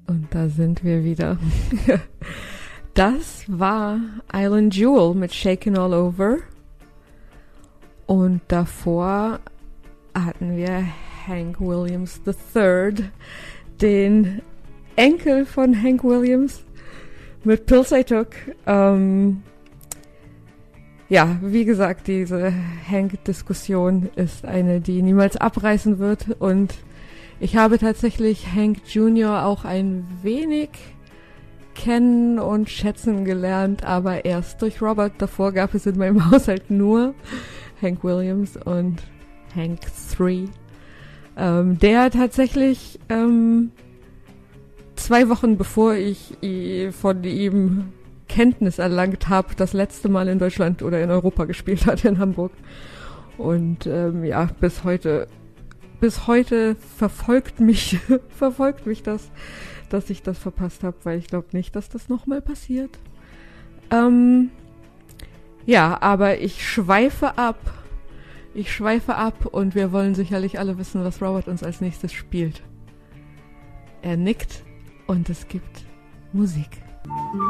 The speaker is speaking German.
Und da sind wir wieder. Das war Island Jewel mit Shakin' All Over. Und davor hatten wir Hank Williams III, den Enkel von Hank Williams, mit Pills I Took. Ja, wie gesagt, diese Hank-Diskussion ist eine, die niemals abreißen wird. Und ich habe tatsächlich Hank Jr. auch ein wenig kennen und schätzen gelernt, aber erst durch Robert. Davor gab es in meinem Haushalt nur Hank Williams und Hank III, der tatsächlich 2 Wochen bevor ich von ihm Kenntnis erlangt habe, das letzte Mal in Deutschland oder in Europa gespielt hat, in Hamburg. Und ja, bis heute verfolgt mich das, dass ich das verpasst habe, weil ich glaube nicht, dass das nochmal passiert. Ja, aber ich schweife ab und wir wollen sicherlich alle wissen, was Robert uns als nächstes spielt. Er nickt und es gibt Musik.